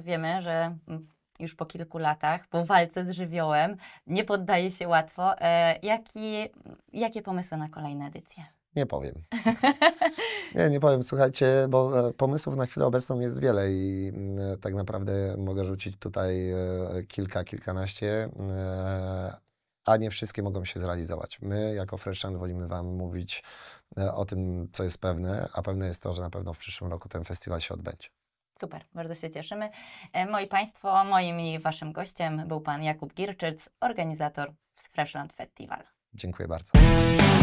wiemy, że już po kilku latach, po walce z żywiołem, nie poddaje się łatwo. Jakie pomysły na kolejne edycje? Nie powiem. Nie powiem, słuchajcie, bo pomysłów na chwilę obecną jest wiele i tak naprawdę mogę rzucić tutaj kilkanaście, a nie wszystkie mogą się zrealizować. My jako Freshland wolimy Wam mówić o tym, co jest pewne, a pewne jest to, że na pewno w przyszłym roku ten festiwal się odbędzie. Super, bardzo się cieszymy. Moi Państwo, moim i Waszym gościem był Pan Jakub Gierczyc, organizator Freshland Festival. Dziękuję bardzo.